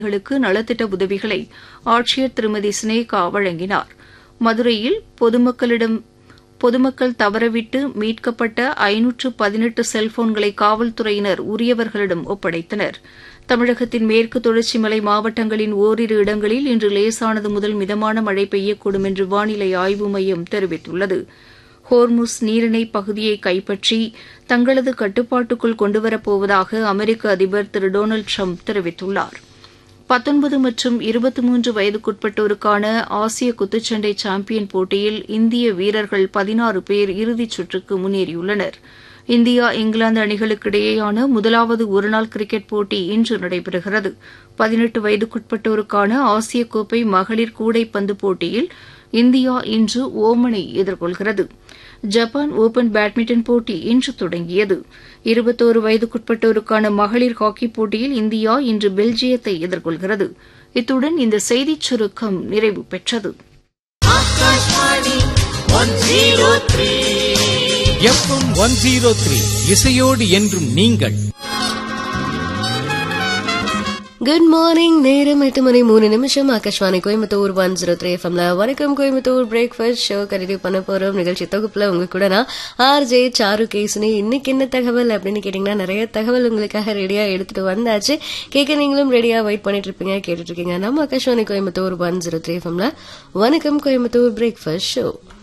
களுக்கு நலத்திட்ட உதவிகளை ஆட்சியர் திருமதி சினேகா வழங்கினார். மதுரையில் பொதுமக்கள் தவறவிட்டு மீட்கப்பட்ட 518 செல்போன்களை காவல்துறையினர் உரியவர்களிடம் ஒப்படைத்தனர். தமிழகத்தின் மேற்கு தொடர்ச்சி மலை மாவட்டங்களின் ஓரிரு இடங்களில் இன்று லேசானது முதல் மிதமான மழை பெய்யக்கூடும் என்று வானிலை ஆய்வு மையம் தெரிவித்துள்ளது. ஹோர்முஸ் நீரிணை பகுதியை கைப்பற்றி தங்களது கட்டுப்பாட்டுக்குள் கொண்டுவரப்போவதாக அமெரிக்க அதிபர் திரு டொனால்டு ட்ரம்ப் தெரிவித்துள்ளார். 19 மற்றும் 23 வயதுக்குட்பட்டோருக்கான ஆசிய குத்துச்சண்டை சாம்பியன் போட்டியில் இந்திய வீரர்கள் 16 பேர் இறுதிச் சுற்றுக்கு முன்னேறியுள்ளனர். இந்தியா இங்கிலாந்து அணிகளுக்கிடையேயான முதலாவது ஒருநாள் கிரிக்கெட் போட்டி இன்று நடைபெறுகிறது. 18 வயதுக்குட்பட்டோருக்கான ஆசிய கோப்பை மகளிர் கூடைப்பந்து போட்டியில் இந்தியா இன்று ஓமனை எதிர்கொள்கிறது. ஜப்பான் ஒபன் பேட்மிண்டன் போட்டி இன்று தொடங்கியது. 21 வயதுக்குட்பட்டோருக்கான மகளிர் ஹாக்கிப் போட்டியில் இந்தியா இன்று பெல்ஜியத்தை எதிர்கொள்கிறது. இத்துடன் இந்த செய்திச் சுருக்கம் நிறைவு பெற்றது. FM 103 இசையோடு என்றும் நீங்கள். Good morning. நேரம் 8 மணி 3 நிமிஷம். ஆகாஷ்வாணி கோயம்புத்தூர் 103 எஃப்எம்ல வணக்கம் கோயம்புத்தூர் பிரேக்ஃபாஸ்ட் ஷோ கண்டினியூ பண்ண போறோம். நிகழ்ச்சி தொகுப்புல உங்க கூட நான் ஆர்ஜே சாரு கேசுனி. இன்னைக்கு என்ன தகவல் அப்படின்னு கேட்டீங்கன்னா, நிறைய தகவல் உங்களுக்காக ரெடியா எடுத்துட்டு வந்தாச்சு. கேட்க நீங்களும் ரெடியா வெயிட் பண்ணிட்டு இருப்பீங்க, கேட்டுட்டு இருக்கீங்க நம்ம ஆகாஷ்வாணி கோயம்புத்தூர் 103 எஃப்எம்ல வணக்கம் கோயம்புத்தூர் பிரேக்ஃபாஸ்ட் ஷோ.